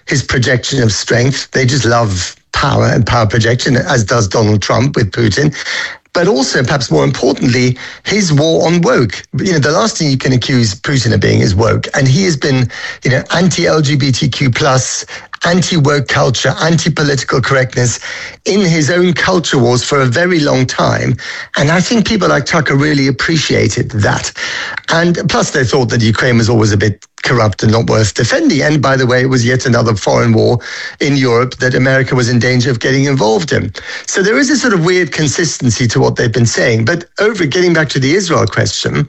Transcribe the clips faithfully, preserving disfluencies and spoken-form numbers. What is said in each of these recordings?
his projection of strength. They just love power and power projection, as does Donald Trump with Putin. But also, perhaps more importantly, his war on woke. You know, the last thing you can accuse Putin of being is woke. And he has been, you know, anti-L G B T Q plus, anti-woke culture, anti-political correctness in his own culture wars for a very long time. And I think people like Tucker really appreciated that. And plus they thought that Ukraine was always a bit corrupt and not worth defending. And by the way, it was yet another foreign war in Europe that America was in danger of getting involved in. So there is a sort of weird consistency to what they've been saying. But over getting back to the Israel question,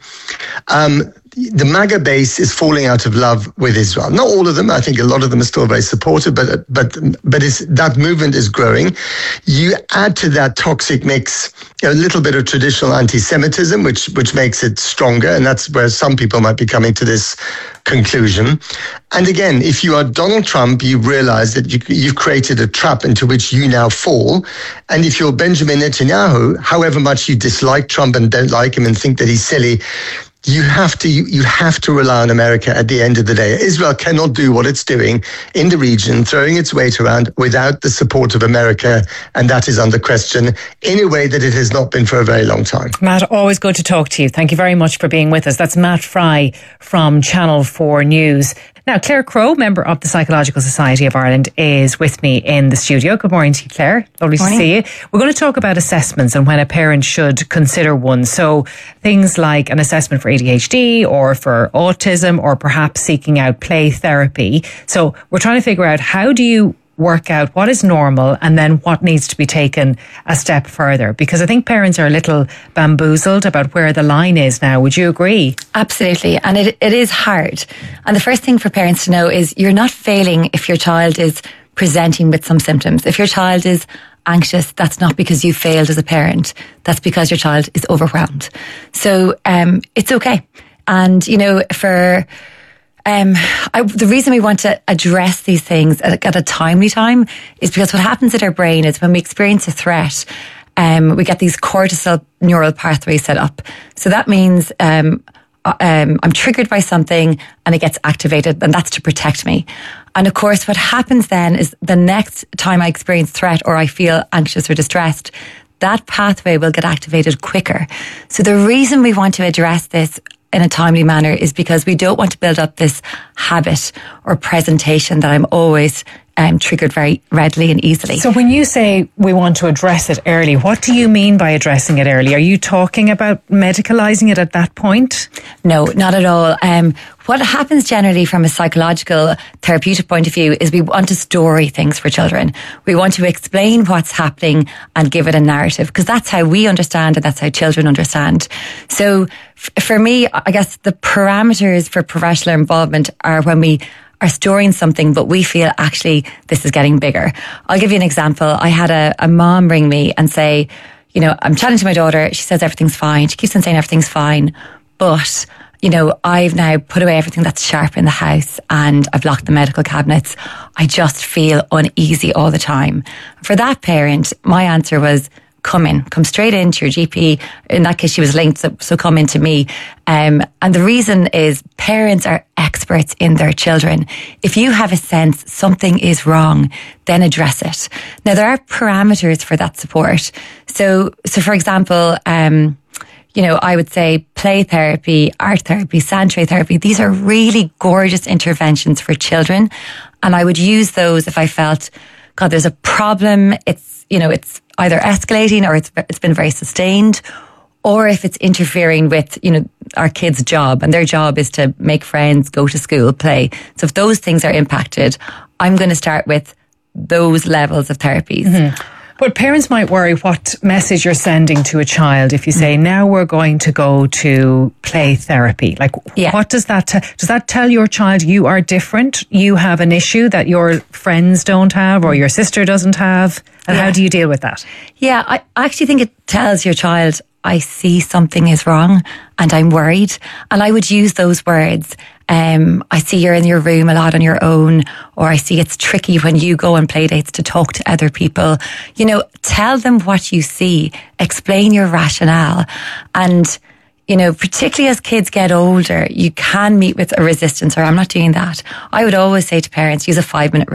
um, the MAGA base is falling out of love with Israel. Not all of them. I think a lot of them are still very supportive, but but but it's, that movement is growing. You add to that toxic mix a little bit of traditional anti-Semitism, which which makes it stronger, and that's where some people might be coming to this conclusion. And again, if you are Donald Trump, you realize that you, you've created a trap into which you now fall. And if you're Benjamin Netanyahu, however much you dislike Trump and don't like him and think that he's silly, You have to you have to rely on America at the end of the day. Israel cannot do what it's doing in the region, throwing its weight around without the support of America, and that is under question in a way that it has not been for a very long time. Matt, always good to talk to you. Thank you very much for being with us. That's Matt Fry from Channel four News. Now, Claire Crowe, member of the Psychological Society of Ireland, is with me in the studio. Good morning to you, Claire. Lovely morning. to see you. We're going to talk about assessments and when a parent should consider one. So things like an assessment for A D H D or for autism, or perhaps seeking out play therapy. So we're trying to figure out, how do you work out what is normal and then what needs to be taken a step further? Because I think parents are a little bamboozled about where the line is now. Would you agree? Absolutely. And it it is hard. And the first thing for parents to know is you're not failing if your child is presenting with some symptoms. If your child is anxious, that's not because you failed as a parent. That's because your child is overwhelmed. So um, it's okay. And, you know, for... Um, I, the reason we want to address these things at, at a timely time is because what happens in our brain is when we experience a threat, um, we get these cortisol neural pathways set up. So that means um, um, I'm triggered by something and it gets activated, and that's to protect me. And of course, what happens then is the next time I experience threat or I feel anxious or distressed, that pathway will get activated quicker. So the reason we want to address this in a timely manner is because we don't want to build up this habit or presentation that I'm always um, triggered very readily and easily. So when you say we want to address it early, what do you mean by addressing it early? Are you talking about medicalising it at that point? No, not at all. Um, what happens generally from a psychological therapeutic point of view is we want to story things for children. We want to explain what's happening and give it a narrative, because that's how we understand and that's how children understand. So f- for me, I guess the parameters for professional involvement are when we are storing something, but we feel actually this is getting bigger. I'll give you an example. I had a, a mom ring me and say, you know, I'm chatting to my daughter. She says everything's fine. She keeps on saying everything's fine. But, you know, I've now put away everything that's sharp in the house and I've locked the medical cabinets. I just feel uneasy all the time. For that parent, my answer was, come in, come straight into your G P. In that case, she was linked, so, so come into me. Um, and the reason is parents are experts in their children. If you have a sense something is wrong, then address it. Now, there are parameters for that support. So, so for example, um, you know, I would say play therapy, art therapy, sand tray therapy. These are really gorgeous interventions for children. And I would use those if I felt, God, there's a problem. It's, you know, it's either escalating or it's it's been very sustained, or if it's interfering with, you know, our kids' job, and their job is to make friends, go to school, play. So if those things are impacted, I'm going to start with those levels of therapies. Mm-hmm. But parents might worry what message you're sending to a child if you say, mm-hmm. now we're going to go to play therapy. Like, yeah. what does that tell? Does that tell your child you are different? You have an issue that your friends don't have or your sister doesn't have? And yeah. how do you deal with that? Yeah, I actually think it tells your child, I see something is wrong and I'm worried. And I would use those words. Um, I see you're in your room a lot on your own, or I see it's tricky when you go on play dates to talk to other people. You know, tell them what you see, explain your rationale. And, you know, particularly as kids get older, you can meet with a resistance, or I'm not doing that. I would always say to parents, use a five minute